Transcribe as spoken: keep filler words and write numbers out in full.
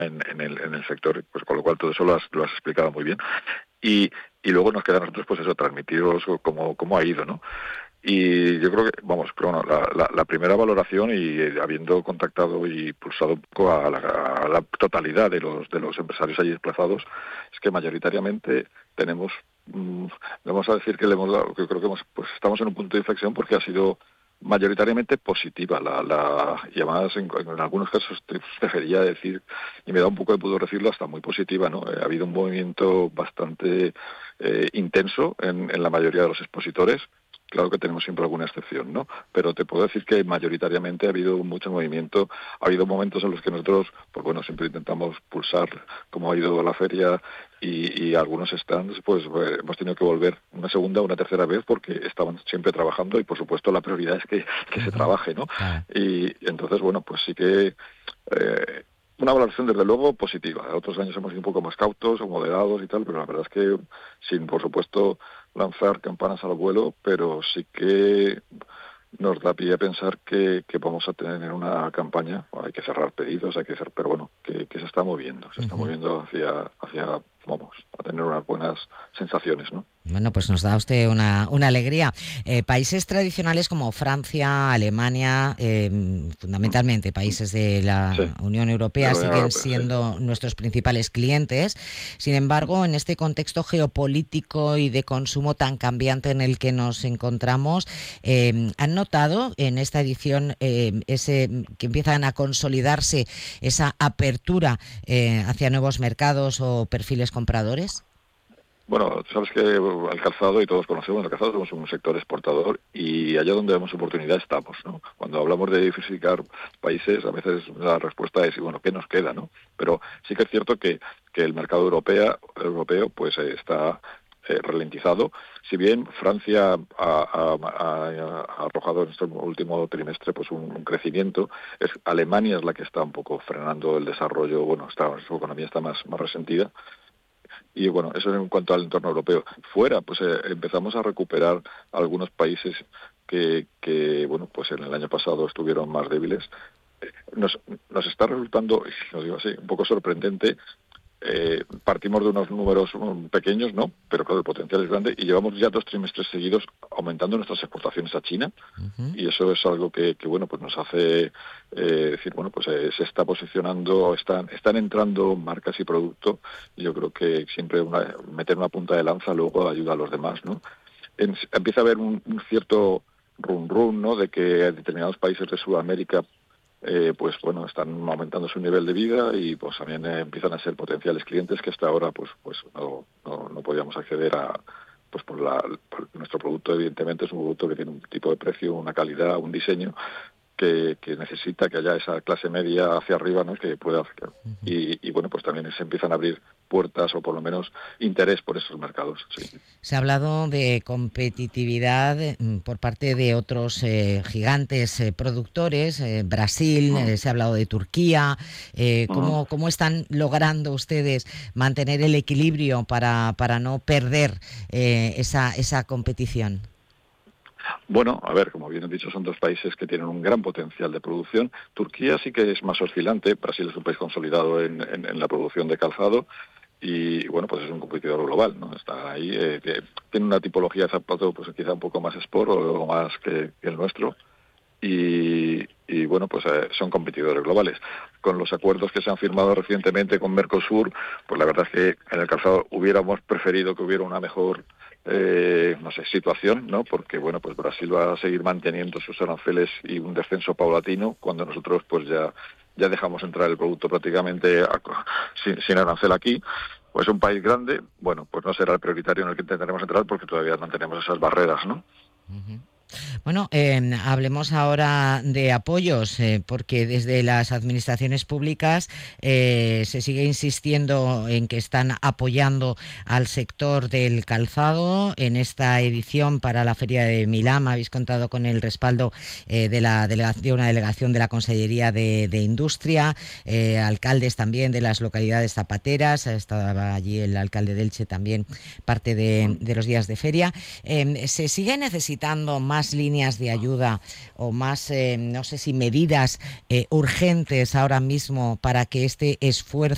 en, en, el, en el sector, pues con lo cual todo eso lo has, lo has explicado muy bien. Y, y luego nos queda a nosotros, pues eso, transmitiros cómo, cómo ha ido, ¿no? Y yo creo que, vamos, pero bueno, la, la, la primera valoración, y eh, habiendo contactado y pulsado un poco a la, a la totalidad de los de los empresarios allí desplazados, es que mayoritariamente tenemos, mmm, vamos a decir que le hemos dado, que creo que hemos, pues estamos en un punto de inflexión porque ha sido mayoritariamente positiva la, la y además en, en algunos casos te prefería decir, y me da un poco de pudor decirlo, hasta muy positiva, ¿no? Eh, ha habido un movimiento bastante eh, intenso en, en la mayoría de los expositores. Claro que tenemos siempre alguna excepción, ¿no? Pero te puedo decir que mayoritariamente ha habido mucho movimiento. Ha habido momentos en los que nosotros, pues bueno, siempre intentamos pulsar cómo ha ido la feria y, y algunos stands, pues eh, hemos tenido que volver una segunda o una tercera vez porque estaban siempre trabajando y, por supuesto, la prioridad es que, que uh-huh. se trabaje, ¿no? Claro. Y entonces, bueno, pues sí que... Eh, una valoración, desde luego, positiva. Otros años hemos sido un poco más cautos o moderados y tal, pero la verdad es que, sin, por supuesto, lanzar campanas al vuelo, pero sí que nos da pie a pensar que, que vamos a tener una campaña. Bueno, hay que cerrar pedidos, hay que cerrar, pero bueno, que, que se está moviendo, se está uh-huh. moviendo hacia, hacia, vamos, a tener unas buenas sensaciones, ¿no? Bueno, pues nos da usted una, una alegría. Eh, países tradicionales como Francia, Alemania, eh, fundamentalmente países de la sí. Unión Europea, Unión siguen Europea, siendo sí. nuestros principales clientes. Sin embargo, en este contexto geopolítico y de consumo tan cambiante en el que nos encontramos, eh, ¿han notado en esta edición eh, ese que empiezan a consolidarse esa apertura eh, hacia nuevos mercados o perfiles compradores? Bueno, sabes que el calzado, y todos conocemos, el calzado somos un sector exportador y allá donde vemos oportunidad estamos, ¿no? Cuando hablamos de diversificar países, a veces la respuesta es, bueno, ¿qué nos queda, no? Pero sí que es cierto que, que el mercado europeo, europeo pues eh, está eh, ralentizado. Si bien Francia ha, ha, ha, ha arrojado en este último trimestre pues un, un crecimiento, es Alemania es la que está un poco frenando el desarrollo, bueno, está, su economía está más, más resentida. Y bueno, eso en cuanto al entorno europeo. Fuera, pues eh, empezamos a recuperar algunos países que, que, bueno, pues en el año pasado estuvieron más débiles. Eh, nos, nos está resultando, y lo digo así, un poco sorprendente. Eh, partimos de unos números um, pequeños, ¿no? Pero claro, el potencial es grande y llevamos ya dos trimestres seguidos aumentando nuestras exportaciones a China uh-huh. y eso es algo que, que bueno, pues nos hace eh, decir, bueno, pues eh, se está posicionando, están están entrando marcas y producto y yo creo que siempre una, meter una punta de lanza luego ayuda a los demás, ¿no? En, empieza a haber un, un cierto run run, ¿no? De que determinados países de Sudamérica Eh, pues bueno, están aumentando su nivel de vida y pues también eh, empiezan a ser potenciales clientes que hasta ahora pues pues no, no, no podíamos acceder a, pues por, la, por nuestro producto. Evidentemente es un producto que tiene un tipo de precio, una calidad, un diseño que, que necesita que haya esa clase media hacia arriba, ¿no? Que pueda hacer. Uh-huh. y, y bueno, pues también se empiezan a abrir puertas o por lo menos interés por esos mercados. Sí. Se ha hablado de competitividad por parte de otros eh, gigantes eh, productores, eh, Brasil, uh-huh. eh, se ha hablado de Turquía. Eh, ¿cómo, uh-huh. ¿Cómo están logrando ustedes mantener el equilibrio para, para no perder eh, esa, esa competición? Bueno, a ver, como bien he dicho, son dos países que tienen un gran potencial de producción. Turquía sí que es más oscilante. Brasil es un país consolidado en, en, en la producción de calzado. Y bueno, pues es un competidor global, ¿no? Está ahí, eh, tiene una tipología de zapato pues quizá un poco más sport o más que, que el nuestro y, y bueno, pues eh, son competidores globales. Con los acuerdos que se han firmado recientemente con Mercosur, pues la verdad es que en el calzado hubiéramos preferido que hubiera una mejor eh, no sé, situación, ¿no? Porque bueno, pues Brasil va a seguir manteniendo sus aranceles y un descenso paulatino cuando nosotros pues ya ya dejamos entrar el producto prácticamente a, sin, sin arancel aquí. Pues un país grande, bueno, pues no será el prioritario en el que intentaremos entrar porque todavía mantenemos esas barreras, ¿no? Uh-huh. Bueno, eh, hablemos ahora de apoyos, eh, porque desde las administraciones públicas eh, se sigue insistiendo en que están apoyando al sector del calzado. En esta edición para la Feria de Milán habéis contado con el respaldo eh, de, la delegación, de una delegación de la Consellería de, de Industria, eh, alcaldes también de las localidades zapateras, estaba allí el alcalde de Elche también, parte de, de los días de feria. Eh, ¿Se sigue necesitando más líneas de ayuda o más, eh, no sé si medidas eh, urgentes ahora mismo para que este esfuerzo